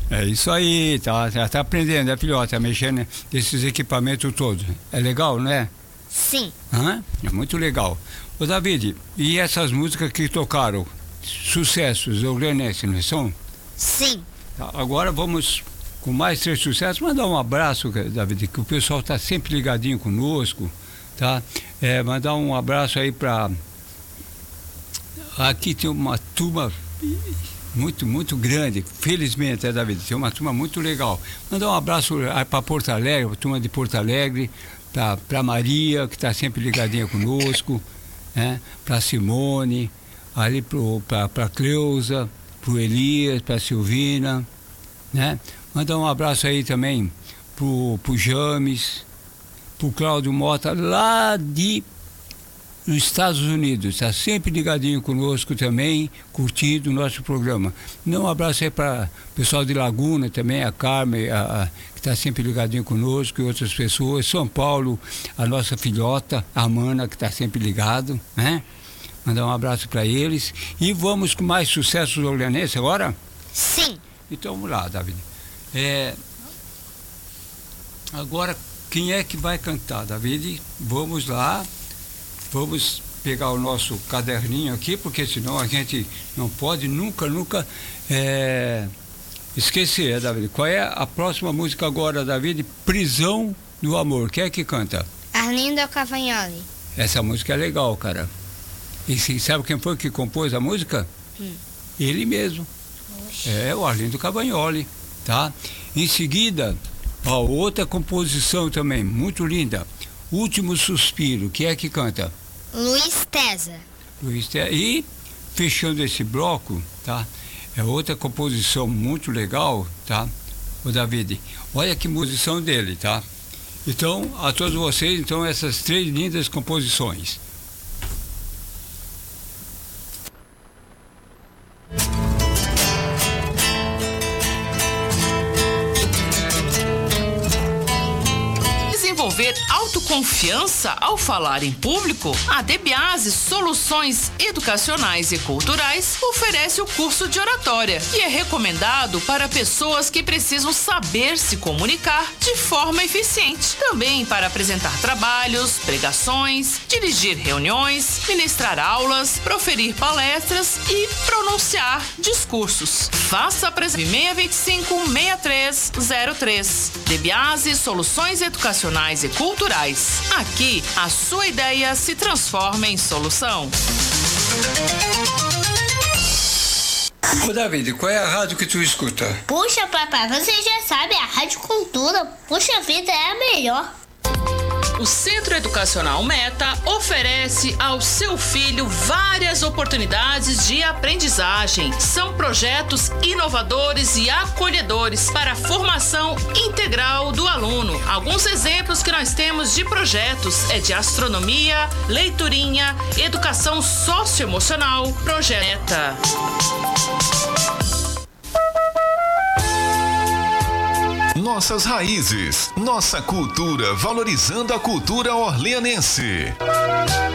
É isso aí, já tá aprendendo, né, filhota? Mexendo nesses equipamentos todos. É legal, não é? Sim. É muito legal. Ô, David, e essas músicas que tocaram? Sucessos orleanenses, não são? Sim. Tá, agora vamos, com mais 3 sucessos, mandar um abraço, David, que o pessoal está sempre ligadinho conosco, tá? Mandar um abraço aí para... Aqui tem uma turma muito grande, felizmente, David, tem uma turma muito legal. Mandar um abraço para Porto Alegre, a turma de Porto Alegre, para Maria, que está sempre ligadinha conosco, né? Para Simone, ali para Cleusa, para o Elias, para a Silvina, né? Mandar um abraço aí também pro James, pro Cláudio Mota, lá nos Estados Unidos, está sempre ligadinho conosco também, curtindo o nosso programa. Um abraço aí para o pessoal de Laguna também, a Carmen, que está sempre ligadinho conosco, e outras pessoas. São Paulo, a nossa filhota, a Amanda, que está sempre ligado, né? Mandar um abraço para eles. E vamos com mais sucessos orleanenses agora? Sim. Então vamos lá, David. Agora, quem é que vai cantar, David? Vamos lá. Vamos pegar o nosso caderninho aqui, porque senão a gente não pode nunca esquecer, David. Qual é a próxima música agora, David? Prisão do Amor. Quem é que canta? Arlindo Cavagnoli. Essa música é legal, cara. E sabe quem foi que compôs a música? Ele mesmo. Oxe. O Arlindo Cavagnoli, tá? Em seguida, outra composição também, muito linda. Último Suspiro. Quem é que canta? Luiz Tesa. E fechando esse bloco, tá? É outra composição muito legal, tá? O David, olha que composição dele, tá? Então, a todos vocês, então, essas 3 lindas composições. Desenvolver autoconfiança ao falar em público? A DeBiase Soluções Educacionais e Culturais oferece o curso de oratória e é recomendado para pessoas que precisam saber se comunicar de forma eficiente. Também para apresentar trabalhos, pregações, dirigir reuniões, ministrar aulas, proferir palestras e pronunciar discursos. Faça a presença 625-6303. DeBiase Soluções Educacionais e Culturais. Aqui, a sua ideia se transforma em solução. Ô David, qual é a rádio que tu escuta? Puxa, papai, você já sabe, a Rádio Cultura. Puxa vida, é a melhor. O Centro Educacional Meta oferece ao seu filho várias oportunidades de aprendizagem. São projetos inovadores e acolhedores para a formação integral do aluno. Alguns exemplos que nós temos de projetos é de astronomia, leiturinha, educação socioemocional, projeto. Nossas raízes, nossa cultura, valorizando a cultura orleanense.